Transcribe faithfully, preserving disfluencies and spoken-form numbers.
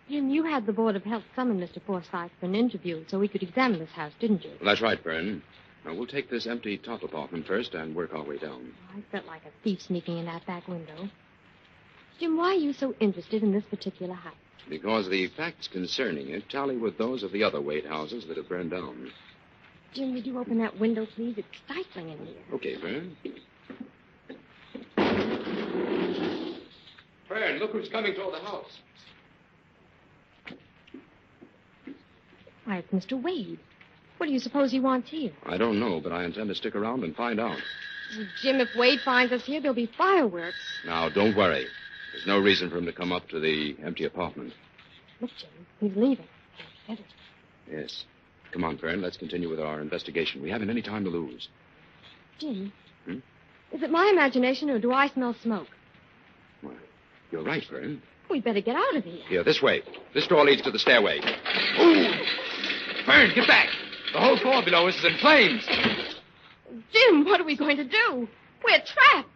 Jim, you had the Board of Health summon Mister Forsythe for an interview so we could examine this house, didn't you? Well, that's right, Fern. Now, we'll take this empty top apartment first and work our way down. I felt like a thief sneaking in that back window. Jim, why are you so interested in this particular house? Because the facts concerning it tally with those of the other Wade houses that have burned down. Jim, would you open that window, please? It's stifling in here. Okay, Fern. Fern, look who's coming toward the house. Why, it's Mister Wade. What do you suppose he wants here? I don't know, but I intend to stick around and find out. Oh, Jim, if Wade finds us here, there'll be fireworks. Now, don't worry. There's no reason for him to come up to the empty apartment. Look, Jim, he's leaving. Yes. Come on, Fern. Let's continue with our investigation. We haven't any time to lose. Jim, hmm? Is it my imagination or do I smell smoke? Well, you're right, Fern. We'd better get out of here. Here, this way. This door leads to the stairway. Ooh! Fern, get back! The whole floor below us is in flames. Jim, what are we going to do? We're trapped.